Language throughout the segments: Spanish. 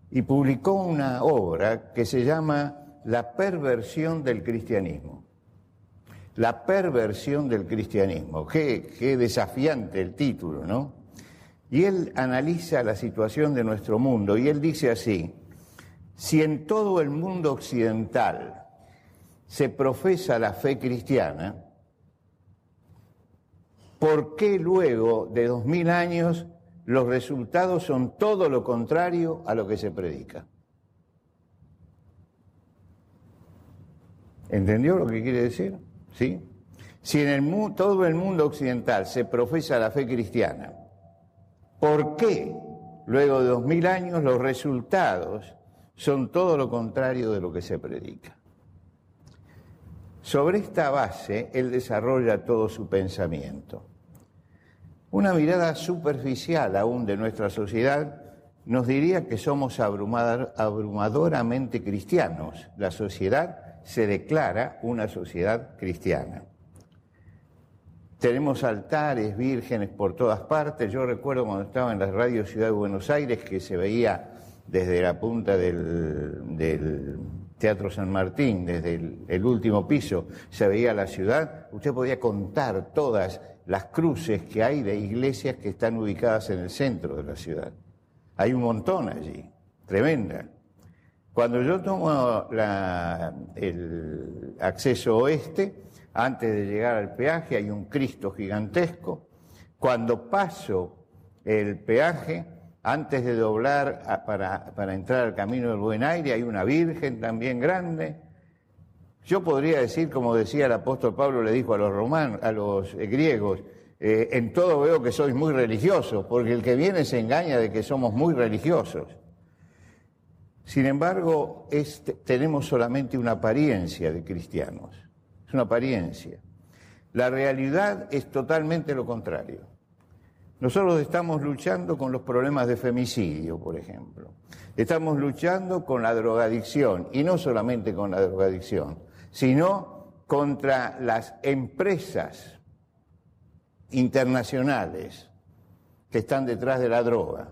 y publicó una obra que se llama La perversión del cristianismo. La perversión del cristianismo. Qué desafiante el título, ¿no? Y él analiza la situación de nuestro mundo y él dice así: si en todo el mundo occidental se profesa la fe cristiana, ¿por qué luego de 2000 años los resultados son todo lo contrario a lo que se predica? ¿Entendió lo que quiere decir? ¿Sí? Si en todo el mundo occidental se profesa la fe cristiana, ¿por qué luego de 2000 años los resultados son todo lo contrario de lo que se predica? Sobre esta base, él desarrolla todo su pensamiento. Una mirada superficial aún de nuestra sociedad nos diría que somos abrumadoramente cristianos. La sociedad se declara una sociedad cristiana. Tenemos altares, vírgenes por todas partes. Yo recuerdo cuando estaba en la radio Ciudad de Buenos Aires que se veía desde la punta del Teatro San Martín, desde el último piso, se veía la ciudad. Usted podía contar todas las cruces que hay de iglesias que están ubicadas en el centro de la ciudad. Hay un montón allí, tremenda. Cuando yo tomo el acceso oeste, antes de llegar al peaje hay un Cristo gigantesco. Cuando paso el peaje, antes de doblar para entrar al Camino del Buen Aire, hay una Virgen también grande. Yo podría decir, como decía el apóstol Pablo, le dijo a los griegos, en todo veo que sois muy religiosos, porque el que viene se engaña de que somos muy religiosos. Sin embargo, tenemos solamente una apariencia de cristianos, es una apariencia. La realidad es totalmente lo contrario. Nosotros estamos luchando con los problemas de femicidio, por ejemplo. Estamos luchando con la drogadicción, y no solamente con la drogadicción, sino contra las empresas internacionales que están detrás de la droga,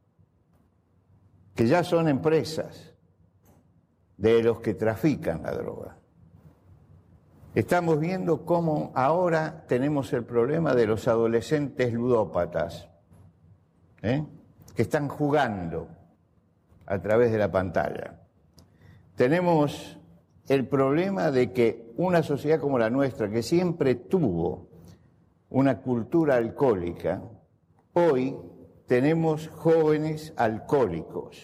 que ya son empresas de los que trafican la droga. Estamos viendo cómo ahora tenemos el problema de los adolescentes ludópatas, que están jugando a través de la pantalla. Tenemos el problema de que una sociedad como la nuestra, que siempre tuvo una cultura alcohólica, hoy tenemos jóvenes alcohólicos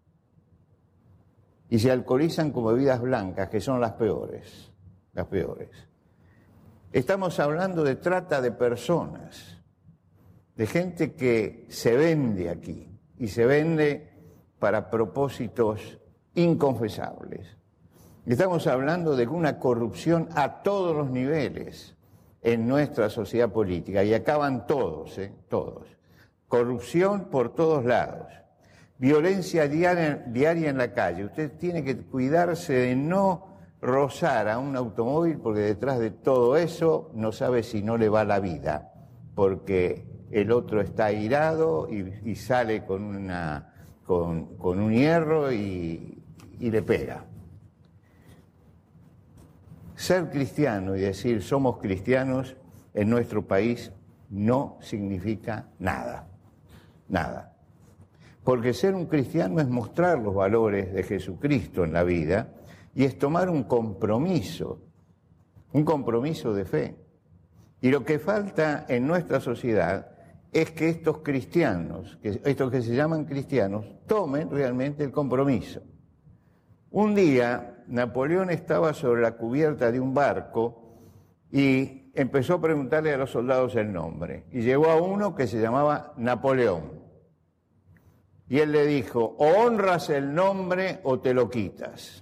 y se alcoholizan con bebidas blancas, que son las peores. Las peores. Estamos hablando de trata de personas, de gente que se vende aquí y se vende para propósitos inconfesables. Estamos hablando de una corrupción a todos los niveles en nuestra sociedad política y acaban todos, todos. Corrupción por todos lados, violencia diaria en la calle. Usted tiene que cuidarse de no rozar a un automóvil porque detrás de todo eso no sabe si no le va la vida, porque el otro está airado y sale con un hierro y le pega. Ser cristiano y decir somos cristianos en nuestro país no significa nada, nada. Porque ser un cristiano es mostrar los valores de Jesucristo en la vida y es tomar un compromiso de fe. Y lo que falta en nuestra sociedad es que estos cristianos, estos que se llaman cristianos, tomen realmente el compromiso. Un día Napoleón estaba sobre la cubierta de un barco y empezó a preguntarle a los soldados el nombre. Y llegó a uno que se llamaba Napoleón. Y él le dijo, o honras el nombre o te lo quitas.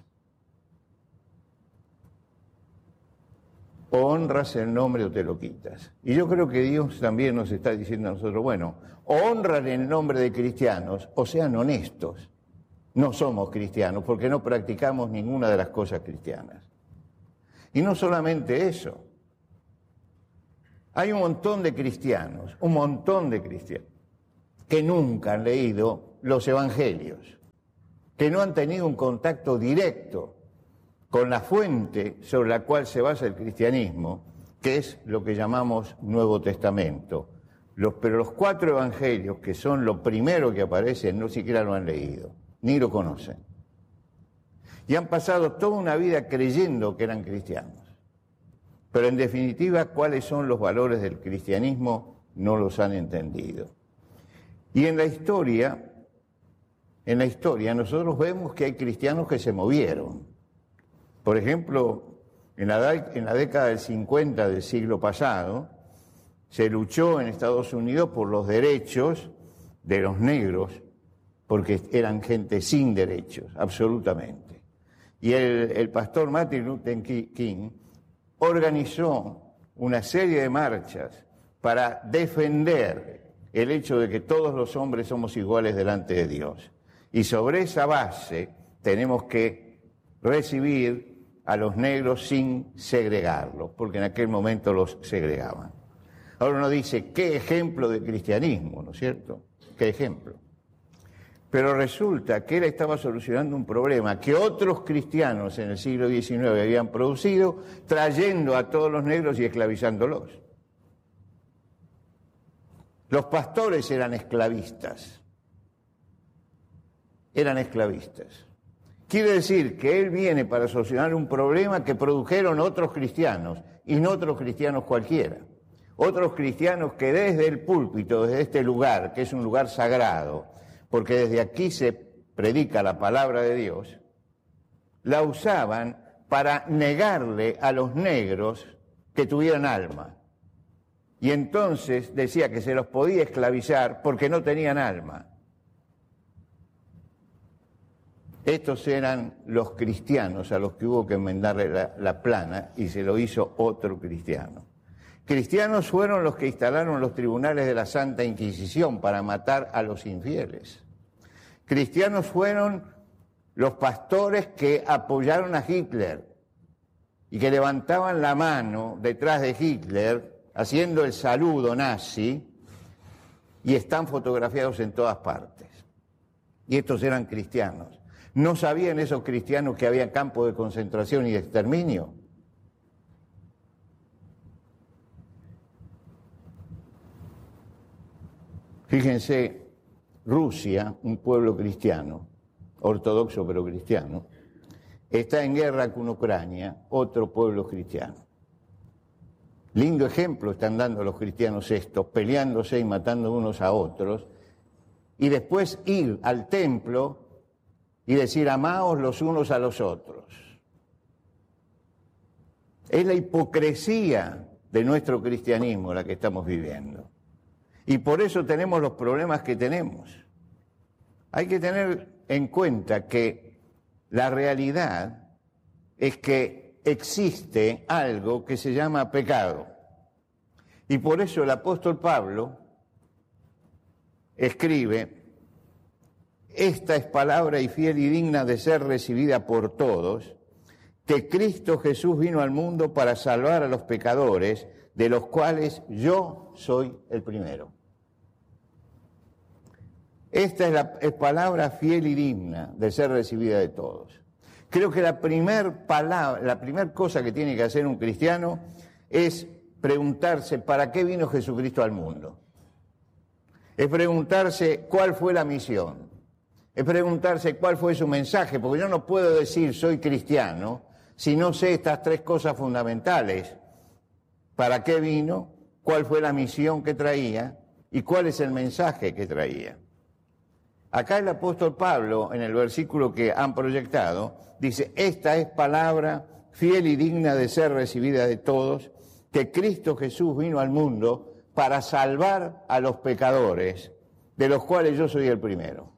O honras el nombre o te lo quitas. Y yo creo que Dios también nos está diciendo a nosotros, bueno, o honran el nombre de cristianos o sean honestos. No somos cristianos porque no practicamos ninguna de las cosas cristianas. Y no solamente eso. Hay un montón de cristianos, que nunca han leído los evangelios. que no han tenido un contacto directo con la fuente sobre la cual se basa el cristianismo, que es lo que llamamos Nuevo Testamento. Pero los 4 evangelios, que son lo primero que aparece, no siquiera lo han leído, ni lo conocen. Y han pasado toda una vida creyendo que eran cristianos. Pero en definitiva, ¿cuáles son los valores del cristianismo? No los han entendido. Y en la historia nosotros vemos que hay cristianos que se movieron. Por ejemplo, en la década del 50 del siglo pasado, se luchó en Estados Unidos por los derechos de los negros, porque eran gente sin derechos, absolutamente. Y el pastor Martin Luther King organizó una serie de marchas para defender el hecho de que todos los hombres somos iguales delante de Dios. Y sobre esa base tenemos que recibir a los negros sin segregarlos, porque en aquel momento los segregaban. Ahora uno dice, ¿qué ejemplo de cristianismo, no es cierto? ¿Qué ejemplo? Pero resulta que él estaba solucionando un problema que otros cristianos en el siglo XIX habían producido, trayendo a todos los negros y esclavizándolos. Los pastores eran esclavistas. Eran esclavistas. Quiere decir que él viene para solucionar un problema que produjeron otros cristianos, y no otros cristianos cualquiera. Otros cristianos que desde el púlpito, desde este lugar, que es un lugar sagrado, porque desde aquí se predica la palabra de Dios, la usaban para negarle a los negros que tuvieran alma. Y entonces decía que se los podía esclavizar porque no tenían alma. Estos eran los cristianos a los que hubo que enmendarle la plana, y se lo hizo otro cristiano. Cristianos fueron los que instalaron los tribunales de la Santa Inquisición para matar a los infieles. Cristianos fueron los pastores que apoyaron a Hitler y que levantaban la mano detrás de Hitler haciendo el saludo nazi, y están fotografiados en todas partes. Y estos eran cristianos. ¿No sabían esos cristianos que había campos de concentración y de exterminio? Fíjense, Rusia, un pueblo cristiano, ortodoxo pero cristiano, está en guerra con Ucrania, otro pueblo cristiano. Lindo ejemplo están dando los cristianos estos, peleándose y matando unos a otros, y después ir al templo y decir, amaos los unos a los otros. Es la hipocresía de nuestro cristianismo la que estamos viviendo. Y por eso tenemos los problemas que tenemos. Hay que tener en cuenta que la realidad es que existe algo que se llama pecado. Y por eso el apóstol Pablo escribe, esta es palabra y fiel y digna de ser recibida por todos, que Cristo Jesús vino al mundo para salvar a los pecadores, de los cuales yo soy el primero. Esta es palabra fiel y digna de ser recibida de todos. Creo que la primer cosa que tiene que hacer un cristiano es preguntarse ¿para qué vino Jesucristo al mundo? Es preguntarse cuál fue la misión. Es preguntarse cuál fue su mensaje, porque yo no puedo decir soy cristiano si no sé estas 3 cosas fundamentales. ¿Para qué vino? ¿Cuál fue la misión que traía? ¿Y cuál es el mensaje que traía? Acá el apóstol Pablo, en el versículo que han proyectado, dice, esta es palabra fiel y digna de ser recibida de todos, que Cristo Jesús vino al mundo para salvar a los pecadores, de los cuales yo soy el primero.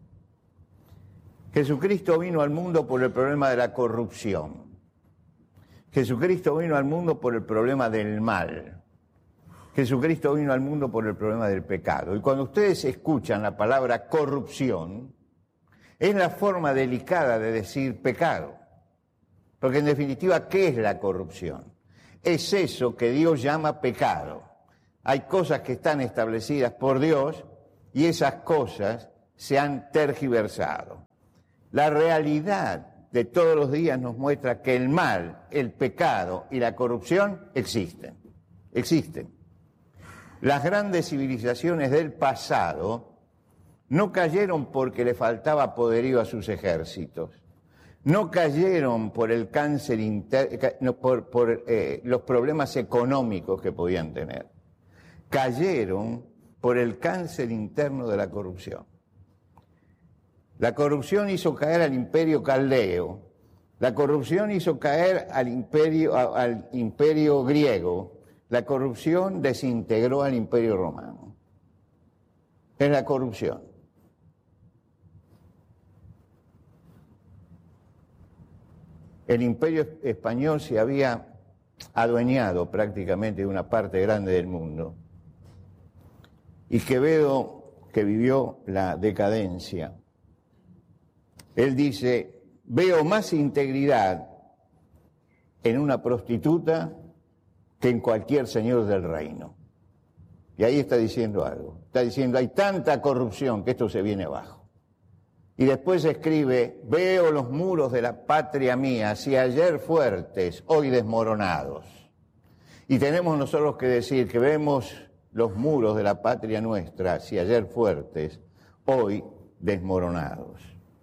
Jesucristo vino al mundo por el problema de la corrupción. Jesucristo vino al mundo por el problema del mal. Jesucristo vino al mundo por el problema del pecado. Y cuando ustedes escuchan la palabra corrupción, es la forma delicada de decir pecado. Porque en definitiva, ¿qué es la corrupción? Es eso que Dios llama pecado. Hay cosas que están establecidas por Dios y esas cosas se han tergiversado. La realidad de todos los días nos muestra que el mal, el pecado y la corrupción existen. Existen. Las grandes civilizaciones del pasado no cayeron porque le faltaba poderío a sus ejércitos. No cayeron por el cáncer por los problemas económicos que podían tener. Cayeron por el cáncer interno de la corrupción. La corrupción hizo caer al imperio caldeo. La corrupción hizo caer al imperio griego. La corrupción desintegró al imperio romano. Es la corrupción. El imperio español se había adueñado prácticamente de una parte grande del mundo. Y Quevedo, que vivió la decadencia, él dice, veo más integridad en una prostituta que en cualquier señor del reino. Y ahí está diciendo algo. Está diciendo, hay tanta corrupción que esto se viene abajo. Y después escribe, veo los muros de la patria mía, si ayer fuertes, hoy desmoronados. Y tenemos nosotros que decir que vemos los muros de la patria nuestra, si ayer fuertes, hoy desmoronados.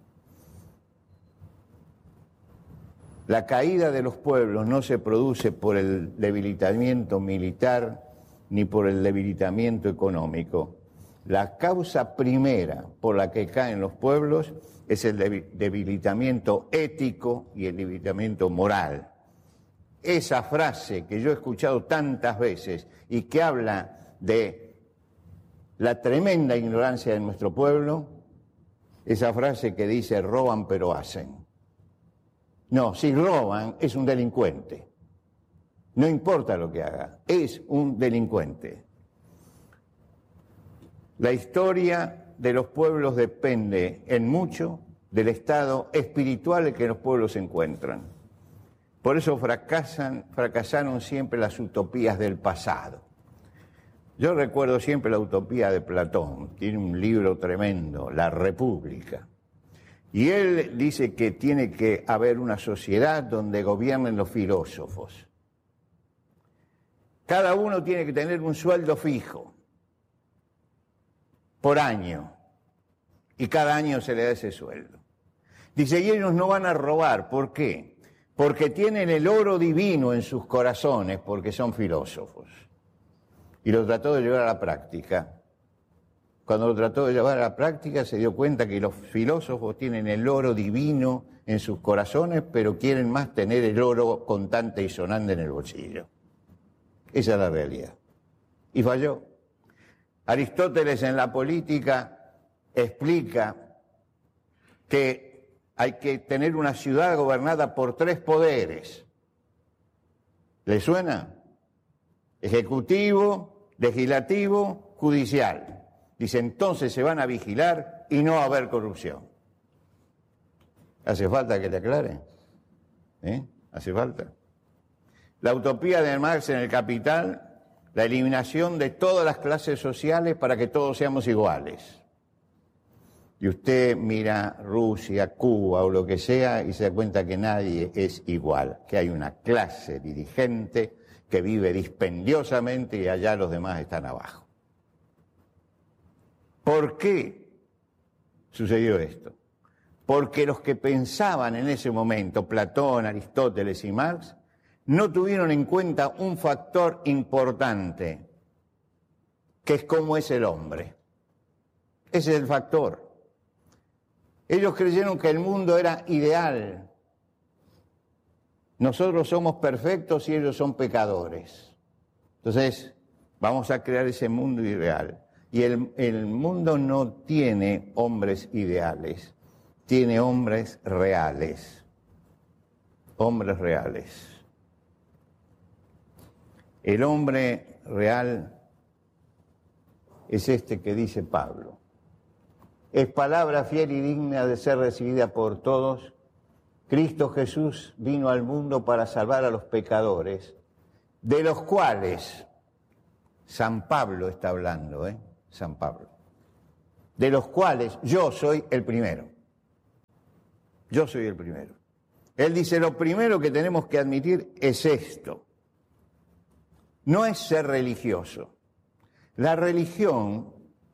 La caída de los pueblos no se produce por el debilitamiento militar ni por el debilitamiento económico. La causa primera por la que caen los pueblos es el debilitamiento ético y el debilitamiento moral. Esa frase que yo he escuchado tantas veces y que habla de la tremenda ignorancia de nuestro pueblo, esa frase que dice roban pero hacen. No, si roban es un delincuente. No importa lo que haga, es un delincuente. La historia de los pueblos depende en mucho del estado espiritual en que los pueblos se encuentran. Por eso fracasaron siempre las utopías del pasado. Yo recuerdo siempre la utopía de Platón, tiene un libro tremendo, La República. Y él dice que tiene que haber una sociedad donde gobiernen los filósofos. Cada uno tiene que tener un sueldo fijo por año, y cada año se le da ese sueldo. Dice, y ellos no van a robar, ¿por qué? Porque tienen el oro divino en sus corazones, porque son filósofos. Y lo trató de llevar a la práctica. Cuando lo trató de llevar a la práctica se dio cuenta que los filósofos tienen el oro divino en sus corazones, pero quieren más tener el oro contante y sonante en el bolsillo. Esa es la realidad. Y falló. Aristóteles en la política explica que hay que tener una ciudad gobernada por 3 poderes. ¿Le suena? Ejecutivo, legislativo, judicial. Dice, entonces se van a vigilar y no va a haber corrupción. ¿Hace falta que te aclare? ¿Hace falta? La utopía de Marx en El Capital, la eliminación de todas las clases sociales para que todos seamos iguales. Y usted mira Rusia, Cuba o lo que sea y se da cuenta que nadie es igual, que hay una clase dirigente que vive dispendiosamente y allá los demás están abajo. ¿Por qué sucedió esto? Porque los que pensaban en ese momento, Platón, Aristóteles y Marx, no tuvieron en cuenta un factor importante, que es cómo es el hombre. Ese es el factor. Ellos creyeron que el mundo era ideal. Nosotros somos perfectos y ellos son pecadores. Entonces, vamos a crear ese mundo ideal. Y el mundo no tiene hombres ideales, tiene hombres reales. Hombres reales. El hombre real es este que dice Pablo. Es palabra fiel y digna de ser recibida por todos. Cristo Jesús vino al mundo para salvar a los pecadores, de los cuales San Pablo está hablando, San Pablo. De los cuales yo soy el primero. Yo soy el primero. Él dice, lo primero que tenemos que admitir es esto. No es ser religioso. La religión,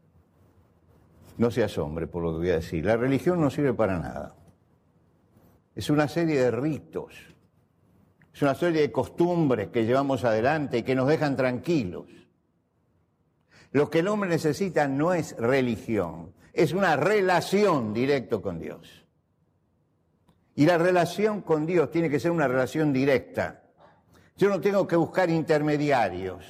no se asombre por lo que voy a decir, la religión no sirve para nada. Es una serie de ritos, es una serie de costumbres que llevamos adelante y que nos dejan tranquilos. Lo que el hombre necesita no es religión, es una relación directa con Dios. Y la relación con Dios tiene que ser una relación directa. Yo no tengo que buscar intermediarios.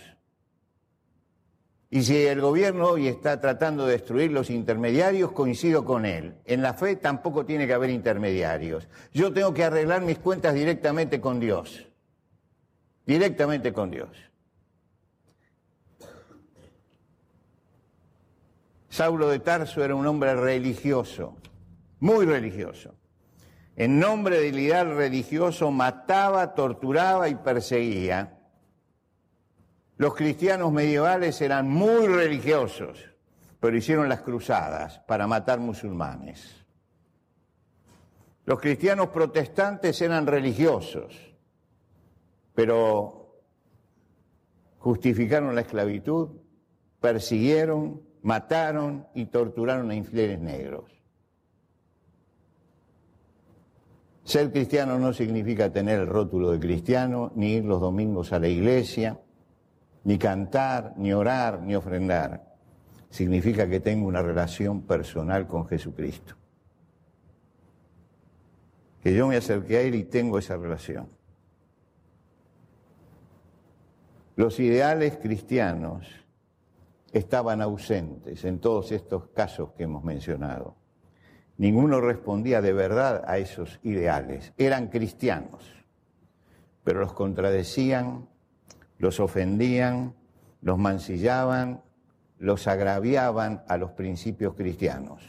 Y si el gobierno hoy está tratando de destruir los intermediarios, coincido con él. En la fe tampoco tiene que haber intermediarios. Yo tengo que arreglar mis cuentas directamente con Dios. Directamente con Dios. Saulo de Tarso era un hombre religioso, muy religioso. En nombre del ideal religioso mataba, torturaba y perseguía. Los cristianos medievales eran muy religiosos, pero hicieron las cruzadas para matar musulmanes. Los cristianos protestantes eran religiosos, pero justificaron la esclavitud, persiguieron, mataron y torturaron a infieles negros. Ser cristiano no significa tener el rótulo de cristiano, ni ir los domingos a la iglesia, ni cantar, ni orar, ni ofrendar. Significa que tengo una relación personal con Jesucristo. Que yo me acerqué a Él y tengo esa relación. Los ideales cristianos estaban ausentes en todos estos casos que hemos mencionado. Ninguno respondía de verdad a esos ideales. Eran cristianos, pero los contradecían, los ofendían, los mancillaban, los agraviaban a los principios cristianos.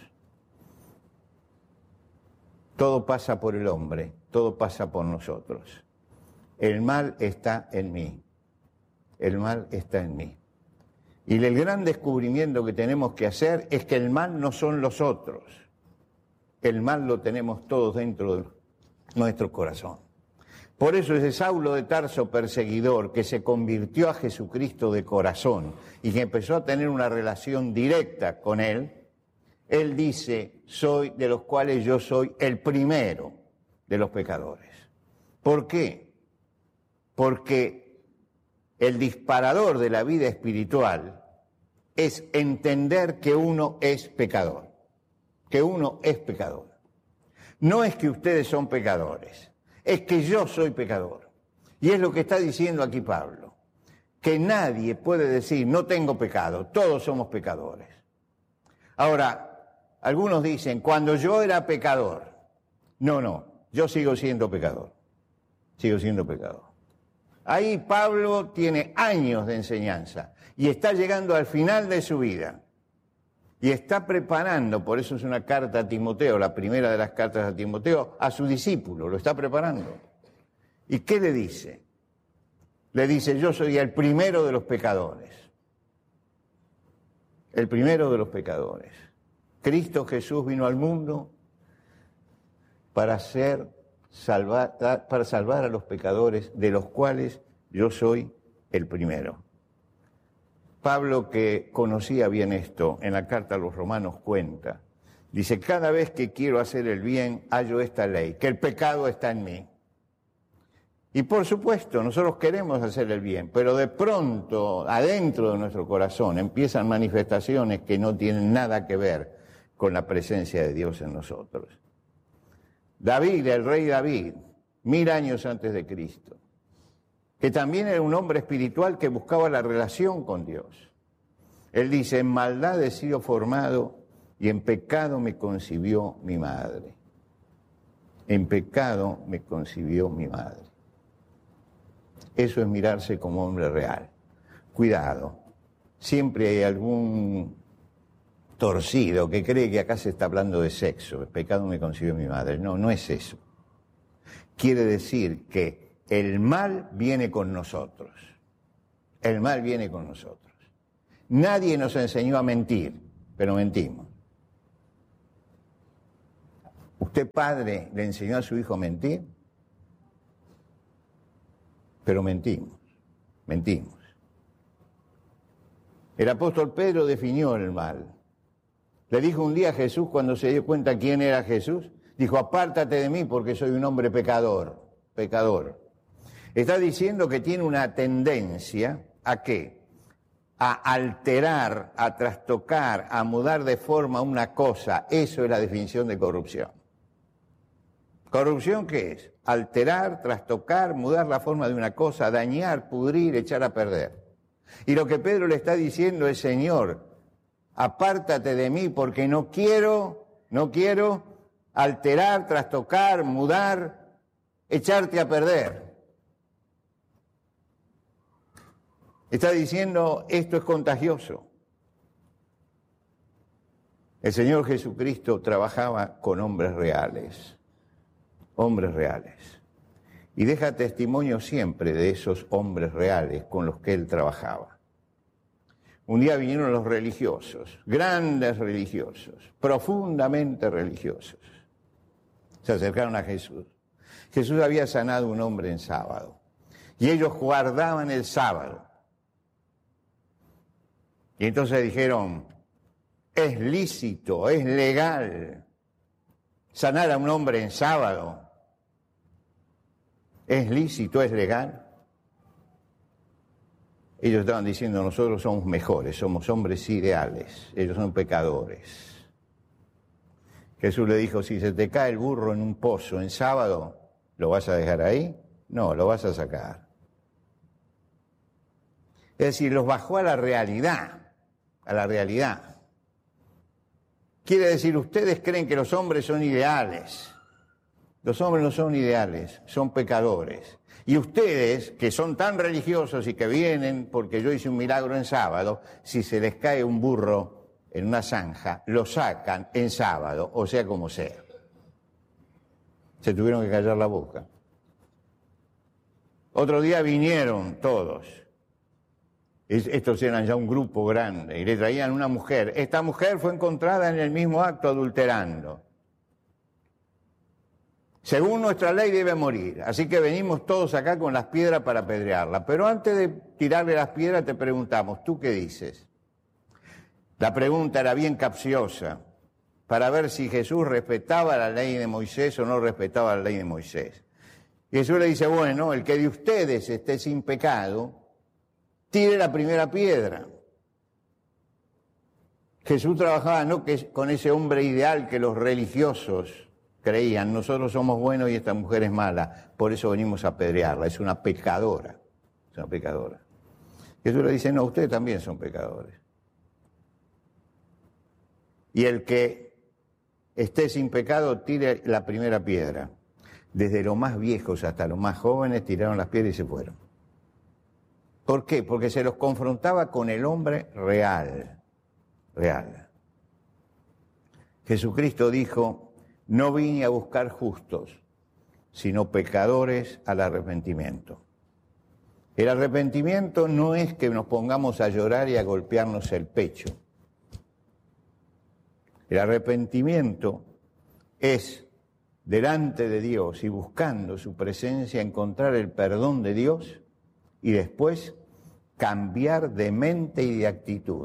Todo pasa por el hombre, todo pasa por nosotros. El mal está en mí, el mal está en mí. Y el gran descubrimiento que tenemos que hacer es que el mal no son los otros. El mal lo tenemos todos dentro de nuestro corazón. Por eso ese Saulo de Tarso perseguidor que se convirtió a Jesucristo de corazón y que empezó a tener una relación directa con Él, Él dice, soy de los cuales yo soy el primero de los pecadores. ¿Por qué? Porque el disparador de la vida espiritual es entender que uno es pecador. Que uno es pecador. No es que ustedes son pecadores, es que yo soy pecador. Y es lo que está diciendo aquí Pablo, que nadie puede decir, no tengo pecado, todos somos pecadores. Ahora, algunos dicen, cuando yo era pecador, no, yo sigo siendo pecador, sigo siendo pecador. Ahí Pablo tiene años de enseñanza y está llegando al final de su vida. Y está preparando, por eso es una carta a Timoteo, la primera de las cartas a Timoteo, a su discípulo, lo está preparando. ¿Y qué le dice? Le dice, yo soy el primero de los pecadores. El primero de los pecadores. Cristo Jesús vino al mundo para salvar a los pecadores, de los cuales yo soy el primero. Pablo, que conocía bien esto, en la carta a los Romanos cuenta, dice, cada vez que quiero hacer el bien, hallo esta ley, que el pecado está en mí. Y por supuesto, nosotros queremos hacer el bien, pero de pronto, adentro de nuestro corazón, empiezan manifestaciones que no tienen nada que ver con la presencia de Dios en nosotros. David, el rey David, 1000 años antes de Cristo, que también era un hombre espiritual que buscaba la relación con Dios. Él dice, en maldad he sido formado y en pecado me concibió mi madre. En pecado me concibió mi madre. Eso es mirarse como hombre real. Cuidado, siempre hay algún torcido que cree que acá se está hablando de sexo. En pecado me concibió mi madre. No, no es eso. Quiere decir que el mal viene con nosotros. El mal viene con nosotros. Nadie nos enseñó a mentir, pero mentimos. ¿Usted, padre, le enseñó a su hijo a mentir? Pero mentimos. El apóstol Pedro definió el mal. Le dijo un día a Jesús, cuando se dio cuenta quién era Jesús, dijo, apártate de mí porque soy un hombre pecador. Está diciendo que tiene una tendencia ¿a qué? A alterar, a trastocar, a mudar de forma una cosa. Eso es la definición de corrupción. ¿Corrupción qué es? Alterar, trastocar, mudar la forma de una cosa, dañar, pudrir, echar a perder. Y lo que Pedro le está diciendo es, Señor, apártate de mí porque no quiero alterar, trastocar, mudar, echarte a perder. Está diciendo, esto es contagioso. El Señor Jesucristo trabajaba con hombres reales. Y deja testimonio siempre de esos hombres reales con los que él trabajaba. Un día vinieron los religiosos, grandes religiosos, profundamente religiosos. Se acercaron a Jesús. Jesús había sanado a un hombre en sábado. Y ellos guardaban el sábado. Y entonces dijeron, es lícito, es legal sanar a un hombre en sábado. ¿Es lícito, es legal? Ellos estaban diciendo, nosotros somos mejores, somos hombres ideales, ellos son pecadores. Jesús le dijo, si se te cae el burro en un pozo en sábado, ¿lo vas a dejar ahí? No, lo vas a sacar. Es decir, los bajó a la realidad. Quiere decir, ustedes creen que los hombres son ideales. Los hombres no son ideales, son pecadores. Y ustedes, que son tan religiosos y que vienen porque yo hice un milagro en sábado, si se les cae un burro en una zanja, lo sacan en sábado, o sea como sea. Se tuvieron que callar la boca. Otro día vinieron todos. Estos eran ya un grupo grande y le traían una mujer. Esta mujer fue encontrada en el mismo acto adulterando. Según nuestra ley debe morir, así que venimos todos acá con las piedras para apedrearla. Pero antes de tirarle las piedras te preguntamos, ¿tú qué dices? La pregunta era bien capciosa, para ver si Jesús respetaba la ley de Moisés o no respetaba la ley de Moisés. Y Jesús le dice, bueno, el que de ustedes esté sin pecado, tire la primera piedra. Jesús trabajaba no con ese hombre ideal que los religiosos creían, nosotros somos buenos y esta mujer es mala, por eso venimos a apedrearla, es una pecadora. Jesús le dice, no, ustedes también son pecadores. Y el que esté sin pecado, tire la primera piedra. Desde los más viejos hasta los más jóvenes tiraron las piedras y se fueron. ¿Por qué? Porque se los confrontaba con el hombre real. Jesucristo dijo, no vine a buscar justos, sino pecadores al arrepentimiento. El arrepentimiento no es que nos pongamos a llorar y a golpearnos el pecho. El arrepentimiento es, delante de Dios y buscando su presencia, encontrar el perdón de Dios y después cambiar de mente y de actitud.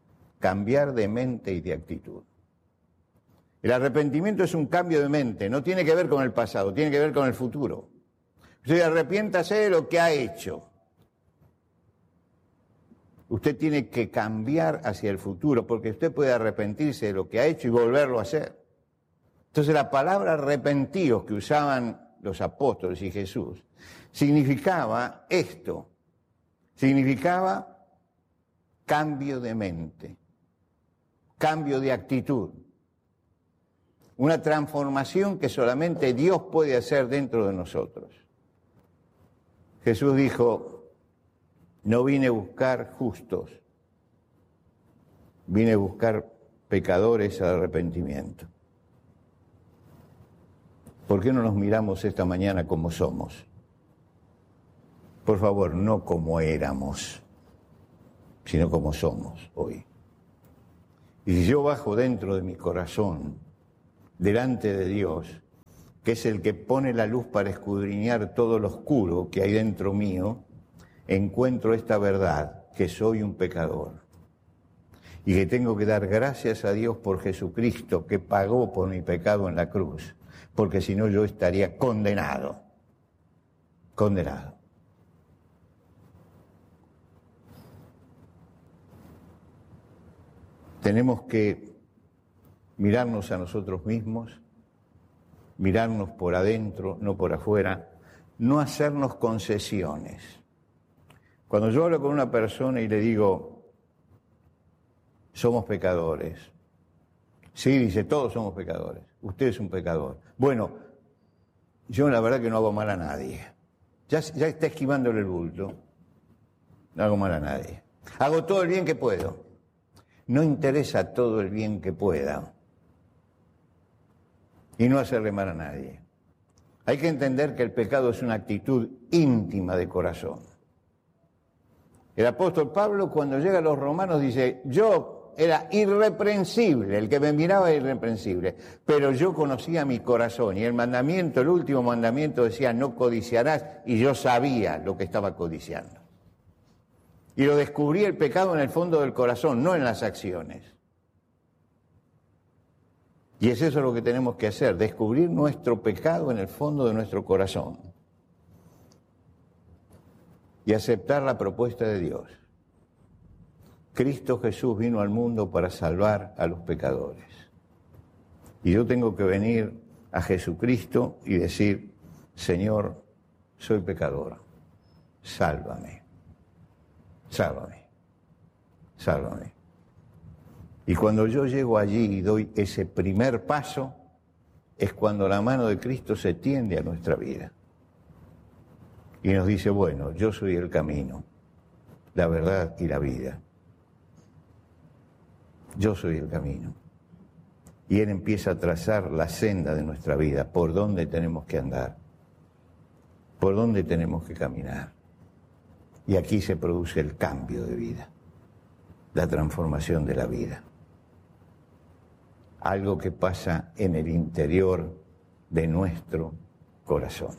El arrepentimiento es un cambio de mente, no tiene que ver con el pasado, tiene que ver con el futuro. Usted arrepiéntase de lo que ha hecho. Usted tiene que cambiar hacia el futuro, porque usted puede arrepentirse de lo que ha hecho y volverlo a hacer. Entonces la palabra arrepentidos que usaban los apóstoles y Jesús significaba esto, significaba cambio de mente, cambio de actitud. Una transformación que solamente Dios puede hacer dentro de nosotros. Jesús dijo, no vine a buscar justos, vine a buscar pecadores al arrepentimiento. ¿Por qué no nos miramos esta mañana como somos? Por favor, no como éramos, sino como somos hoy. Y si yo bajo dentro de mi corazón delante de Dios, que es el que pone la luz para escudriñar todo lo oscuro que hay dentro mío, encuentro esta verdad, que soy un pecador y que tengo que dar gracias a Dios por Jesucristo, que pagó por mi pecado en la cruz, porque si no yo estaría condenado. Tenemos que mirarnos a nosotros mismos, mirarnos por adentro, no por afuera, no hacernos concesiones. Cuando yo hablo con una persona y le digo, somos pecadores. Sí, dice, todos somos pecadores. Usted es un pecador. Bueno, yo la verdad que no hago mal a nadie. Ya está esquivándole el bulto. No hago mal a nadie. Hago todo el bien que puedo. No interesa todo el bien que pueda. Y no hacerle mal a nadie. Hay que entender que el pecado es una actitud íntima de corazón. El apóstol Pablo, cuando llega a los romanos, dice, yo era irreprensible, el que me miraba era irreprensible, pero yo conocía mi corazón, y el mandamiento, el último mandamiento decía, no codiciarás, y yo sabía lo que estaba codiciando. Y lo descubrí el pecado en el fondo del corazón, no en las acciones. Y es eso lo que tenemos que hacer, descubrir nuestro pecado en el fondo de nuestro corazón. Y aceptar la propuesta de Dios. Cristo Jesús vino al mundo para salvar a los pecadores. Y yo tengo que venir a Jesucristo y decir, Señor, soy pecador, sálvame, sálvame, sálvame. Y cuando yo llego allí y doy ese primer paso, es cuando la mano de Cristo se tiende a nuestra vida. Y nos dice, bueno, yo soy el camino, la verdad y la vida. Yo soy el camino. Y Él empieza a trazar la senda de nuestra vida, por dónde tenemos que andar, por dónde tenemos que caminar. Y aquí se produce el cambio de vida, la transformación de la vida. Algo que pasa en el interior de nuestro corazón.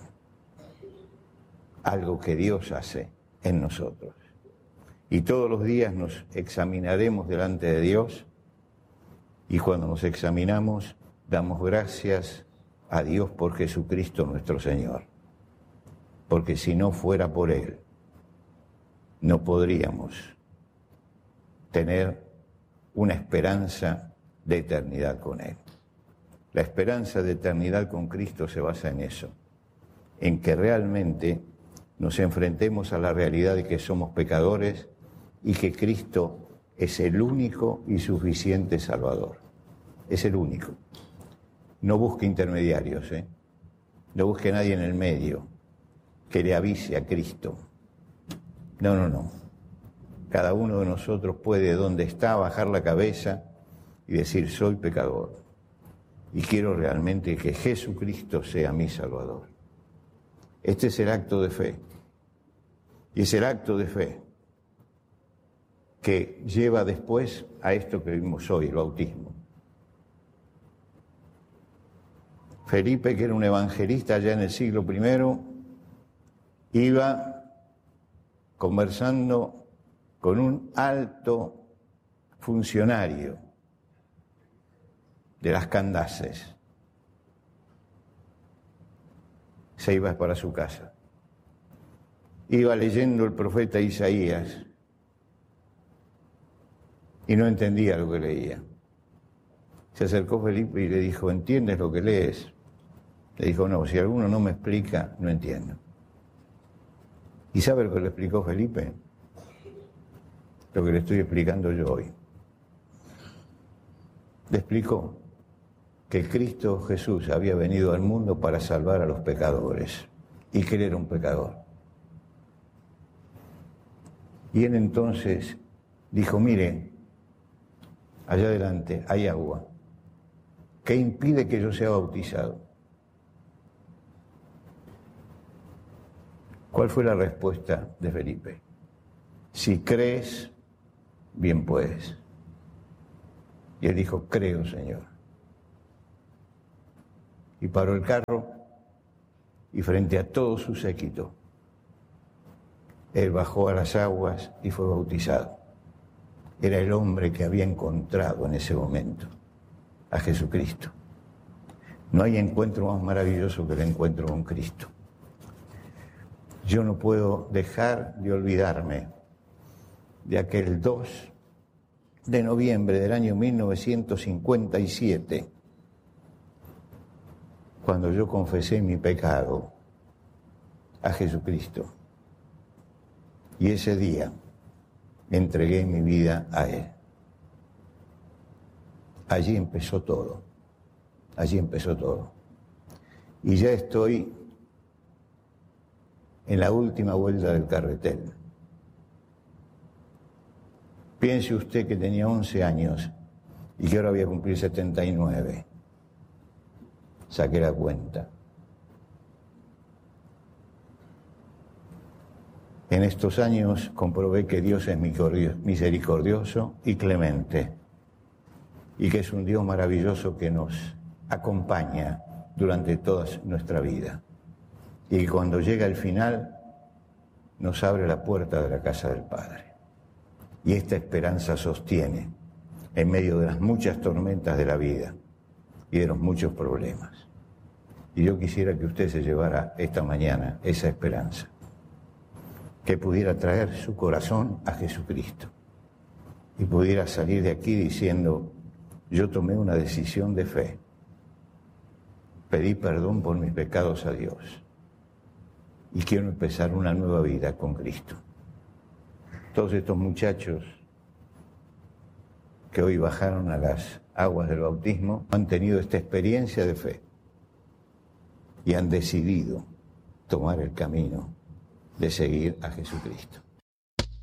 Algo que Dios hace en nosotros. Y todos los días nos examinaremos delante de Dios y cuando nos examinamos damos gracias a Dios por Jesucristo nuestro Señor. Porque si no fuera por Él, no podríamos tener una esperanza de eternidad con Él. La esperanza de eternidad con Cristo se basa en eso, en que realmente nos enfrentemos a la realidad de que somos pecadores y que Cristo es el único y suficiente Salvador. Es el único. No busque intermediarios, No busque nadie en el medio que le avise a Cristo. No. Cada uno de nosotros puede, donde está, bajar la cabeza y decir, soy pecador. Y quiero realmente que Jesucristo sea mi Salvador. Este es el acto de fe. Y es el acto de fe que lleva después a esto que vimos hoy, el bautismo. Felipe, que era un evangelista allá en el siglo I, iba conversando con un alto funcionario de las Candaces. Se iba para su casa. Iba leyendo el profeta Isaías y no entendía lo que leía. Se acercó Felipe y le dijo, ¿entiendes lo que lees? Le dijo, no, si alguno no me explica, no entiendo. ¿Y sabe lo que le explicó Felipe? Lo que le estoy explicando yo hoy. Le explicó que Cristo Jesús había venido al mundo para salvar a los pecadores y que Él era un pecador. Y Él entonces dijo, mire, allá adelante hay agua. ¿Qué impide que yo sea bautizado? ¿Cuál fue la respuesta de Felipe? Si crees, bien puedes. Y él dijo, creo, Señor. Y paró el carro y frente a todo su séquito, él bajó a las aguas y fue bautizado. Era el hombre que había encontrado en ese momento a Jesucristo. No hay encuentro más maravilloso que el encuentro con Cristo. Yo no puedo dejar de olvidarme de aquel 2 de noviembre del año 1957, cuando yo confesé mi pecado a Jesucristo. Y ese día entregué mi vida a Él. Allí empezó todo. Allí empezó todo. Y ya estoy en la última vuelta del carretel. Piense usted que tenía 11 años y que ahora voy a cumplir 79. Saqué la cuenta. En estos años comprobé que Dios es misericordioso y clemente, y que es un Dios maravilloso que nos acompaña durante toda nuestra vida. Y que cuando llega el final, nos abre la puerta de la casa del Padre. Y esta esperanza sostiene en medio de las muchas tormentas de la vida y de los muchos problemas. Y yo quisiera que usted se llevara esta mañana esa esperanza, que pudiera traer su corazón a Jesucristo y pudiera salir de aquí diciendo: yo tomé una decisión de fe, pedí perdón por mis pecados a Dios y quiero empezar una nueva vida con Cristo. Todos estos muchachos que hoy bajaron a las aguas del bautismo han tenido esta experiencia de fe y han decidido tomar el camino de seguir a Jesucristo.